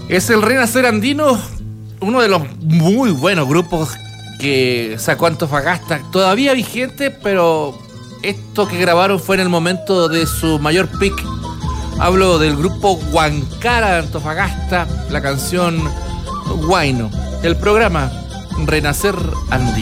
Es el Renacer Andino, uno de los muy buenos grupos que sacó Antofagasta, todavía vigente, pero esto que grabaron fue en el momento de su mayor peak. Hablo del grupo Huancara de Antofagasta, la canción Huayno, el programa Renacer Andino.